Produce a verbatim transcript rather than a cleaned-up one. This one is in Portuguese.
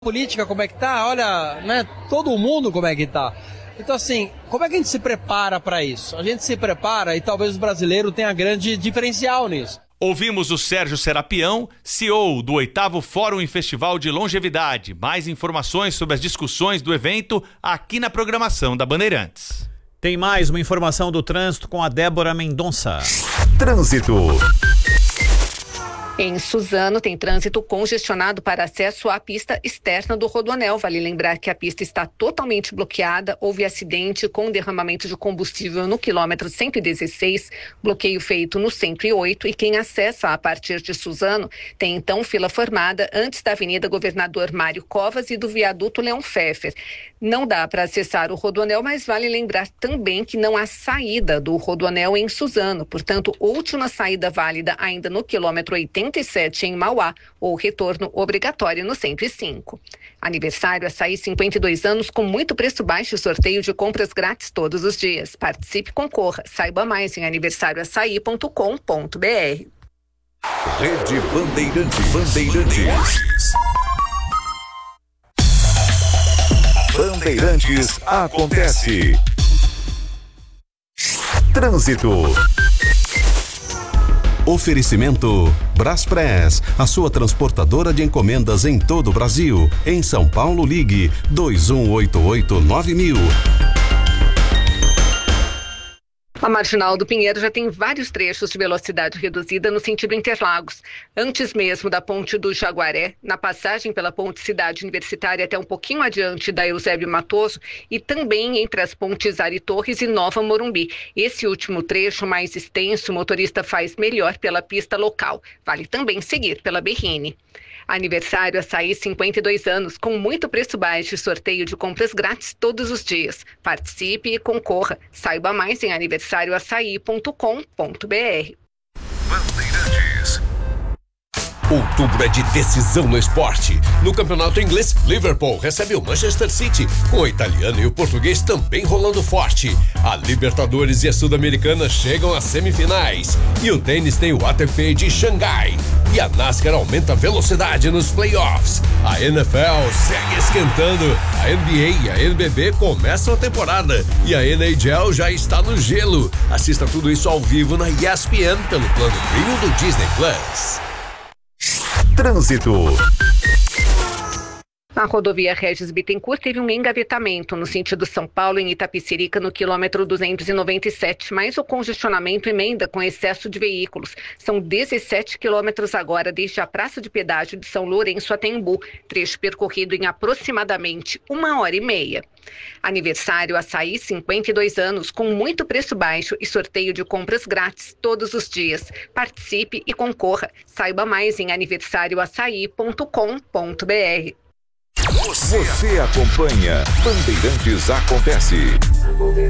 política como é que tá, olha, né, todo mundo como é que tá. Então assim, como é que a gente se prepara para isso? A gente se prepara e talvez o brasileiro tenha grande diferencial nisso. Ouvimos o Sérgio Serapião, C E O do oitavo Fórum e Festival de Longevidade. Mais informações sobre as discussões do evento aqui na programação da Bandeirantes. Tem mais uma informação do trânsito com a Débora Mendonça. Trânsito. Em Suzano, tem trânsito congestionado para acesso à pista externa do Rodoanel. Vale lembrar que a pista está totalmente bloqueada. Houve acidente com derramamento de combustível no quilômetro cento e dezesseis, bloqueio feito no cento e oito. E quem acessa a partir de Suzano tem então fila formada antes da Avenida Governador Mário Covas e do viaduto Leão Pfeffer. Não dá para acessar o Rodoanel, mas vale lembrar também que não há saída do Rodoanel em Suzano. Portanto, última saída válida ainda no quilômetro oitenta e sete em Mauá, ou retorno obrigatório no cento e cinco. Aniversário Açaí, cinquenta e dois anos, com muito preço baixo e sorteio de compras grátis todos os dias. Participe e concorra. Saiba mais em aniversário açaí ponto com ponto b r. Rede Bandeirantes. Bandeirantes. Bandeirantes acontece. Trânsito. Oferecimento Braspress, a sua transportadora de encomendas em todo o Brasil. Em São Paulo, ligue dois um oito oito nove mil. A Marginal do Pinheiro já tem vários trechos de velocidade reduzida no sentido Interlagos. Antes mesmo da Ponte do Jaguaré, na passagem pela Ponte Cidade Universitária até um pouquinho adiante da Eusébio Matoso e também entre as pontes Ari Torres e Nova Morumbi. Esse último trecho mais extenso, o motorista faz melhor pela pista local. Vale também seguir pela Berrine. Aniversário Açaí, cinquenta e dois anos, com muito preço baixo e sorteio de compras grátis todos os dias. Participe e concorra. Saiba mais em aniversário açaí ponto com ponto b r. Bandeirantes. Outubro é de decisão no esporte. No campeonato inglês, Liverpool recebe o Manchester City, com o italiano e o português também rolando forte. A Libertadores e a Sul-Americana chegam às semifinais. E o tênis tem o A T P de Xangai. E a NASCAR aumenta a velocidade nos playoffs. A N F L segue esquentando. A N B A e a N B B começam a temporada. E a N H L já está no gelo. Assista tudo isso ao vivo na E S P N pelo plano Premium do Disney Plus. Trânsito. A rodovia Regis Bittencourt teve um engavetamento no sentido São Paulo em Itapecerica no quilômetro duzentos e noventa e sete, mas o congestionamento emenda com excesso de veículos. São dezessete quilômetros agora desde a Praça de Pedágio de São Lourenço até Embu, trecho percorrido em aproximadamente uma hora e meia. Aniversário Açaí, cinquenta e dois anos, com muito preço baixo e sorteio de compras grátis todos os dias. Participe e concorra. Saiba mais em aniversário açaí ponto com ponto b r. Você acompanha Bandeirantes Acontece.